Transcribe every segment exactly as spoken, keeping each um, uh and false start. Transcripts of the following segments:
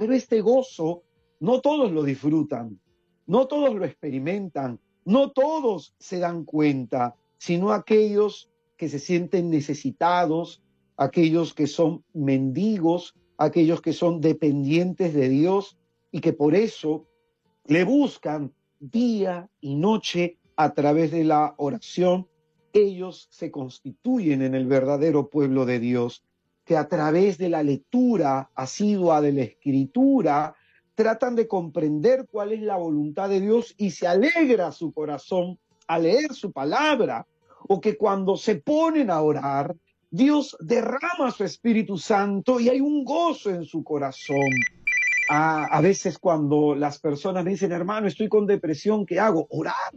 pero este gozo no todos lo disfrutan, no todos lo experimentan, no todos se dan cuenta, sino aquellos que se sienten necesitados, aquellos que son mendigos, aquellos que son dependientes de Dios y que por eso le buscan día y noche a través de la oración. Ellos se constituyen en el verdadero pueblo de Dios, que a través de la lectura asidua de la Escritura tratan de comprender cuál es la voluntad de Dios y se alegra su corazón al leer su palabra, o que cuando se ponen a orar, Dios derrama su Espíritu Santo y hay un gozo en su corazón. A, a veces cuando las personas me dicen, hermano, estoy con depresión, ¿qué hago? Orar,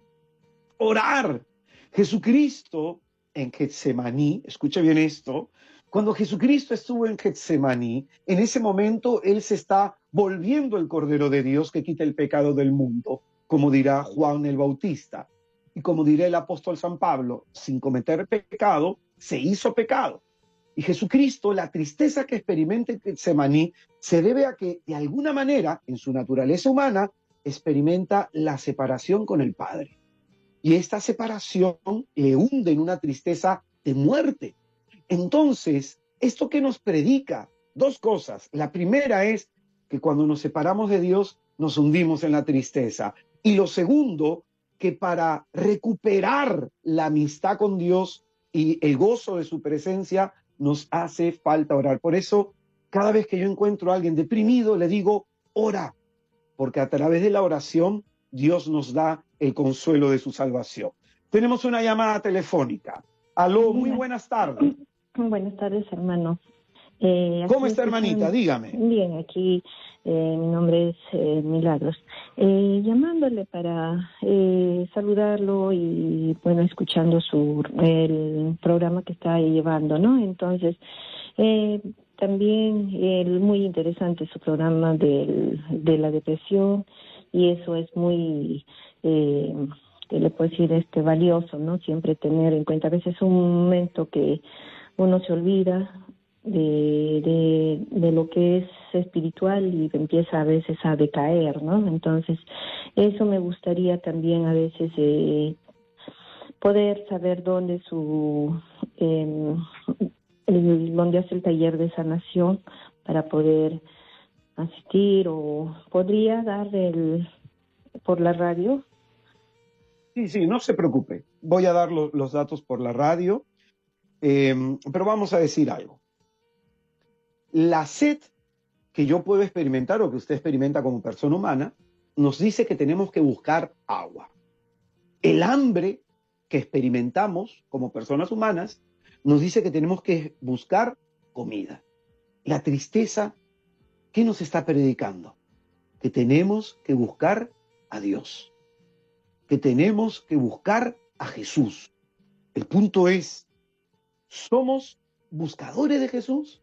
orar. Jesucristo en Getsemaní, escuche bien esto, cuando Jesucristo estuvo en Getsemaní, en ese momento Él se está volviendo el Cordero de Dios que quita el pecado del mundo, como dirá Juan el Bautista. Y como dirá el apóstol San Pablo, sin cometer pecado, se hizo pecado. Y Jesucristo, la tristeza que experimenta en Getsemaní, se debe a que, de alguna manera, en su naturaleza humana, experimenta la separación con el Padre. Y esta separación le hunde en una tristeza de muerte. Entonces, ¿esto qué nos predica? Dos cosas. La primera es que cuando nos separamos de Dios, nos hundimos en la tristeza. Y lo segundo, que para recuperar la amistad con Dios y el gozo de su presencia, nos hace falta orar. Por eso, cada vez que yo encuentro a alguien deprimido, le digo, ora, porque a través de la oración, Dios nos da el consuelo de su salvación. Tenemos una llamada telefónica. Aló, muy buenas tardes. Buenas tardes, hermano. Eh, ¿Cómo está, hermanita? Dígame. Bien, aquí eh, mi nombre es eh, Milagros. Eh, llamándole para eh, saludarlo y, bueno, escuchando su el programa que está llevando, ¿no? Entonces, eh, también eh, muy interesante su programa del, de la depresión y eso es muy... Eh, que le puedo decir, este valioso, ¿no? Siempre tener en cuenta. A veces es un momento que uno se olvida de, de, de lo que es espiritual y empieza a veces a decaer, ¿no? Entonces, eso me gustaría también a veces eh, poder saber dónde su eh, el, dónde hace el taller de sanación para poder asistir, o podría dar el por la radio. Sí, sí, no se preocupe. Voy a dar lo, los datos por la radio, eh, pero vamos a decir algo. La sed que yo puedo experimentar o que usted experimenta como persona humana nos dice que tenemos que buscar agua. El hambre que experimentamos como personas humanas nos dice que tenemos que buscar comida. La tristeza, ¿qué nos está predicando? Que tenemos que buscar a Dios, que tenemos que buscar a Jesús. El punto es, ¿somos buscadores de Jesús?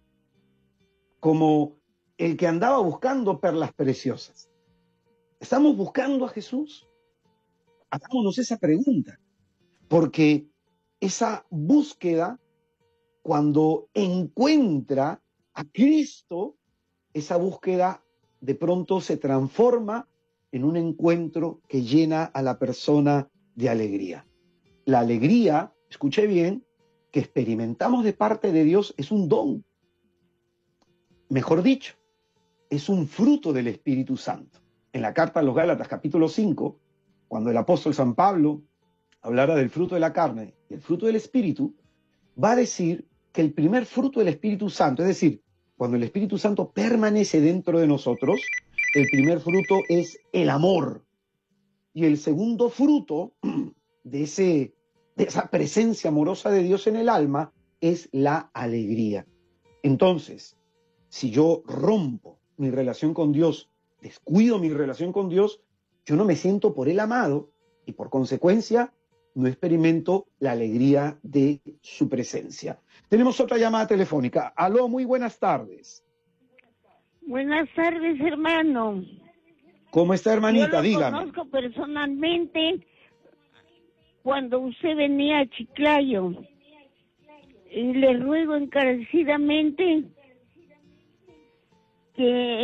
Como el que andaba buscando perlas preciosas. ¿Estamos buscando a Jesús? Hagámonos esa pregunta, porque esa búsqueda, cuando encuentra a Cristo, esa búsqueda de pronto se transforma en un encuentro que llena a la persona de alegría. La alegría, escuche bien, que experimentamos de parte de Dios es un don. Mejor dicho, es un fruto del Espíritu Santo. En la carta a los Gálatas, capítulo cinco, cuando el apóstol San Pablo hablara del fruto de la carne y el fruto del Espíritu, va a decir que el primer fruto del Espíritu Santo, es decir, cuando el Espíritu Santo permanece dentro de nosotros, el primer fruto es el amor. Y el segundo fruto de, ese, de esa presencia amorosa de Dios en el alma es la alegría. Entonces, si yo rompo mi relación con Dios, descuido mi relación con Dios, yo no me siento por Él amado y por consecuencia no experimento la alegría de su presencia. Tenemos otra llamada telefónica. Aló, muy buenas tardes. Buenas tardes, hermano. ¿Cómo está, hermanita? Yo lo Dígame. conozco personalmente cuando usted venía a Chiclayo. Y le ruego encarecidamente que